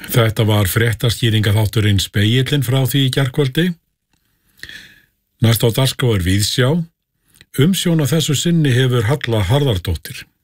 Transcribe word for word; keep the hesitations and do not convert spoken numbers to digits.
Þetta var fréttaskýringaþátturinn Spegillinn frá því í gærkvöldi. Næst á dagskrá er Víðsjá. Umsjón að þessu sinni hefur Halla Harðardóttir.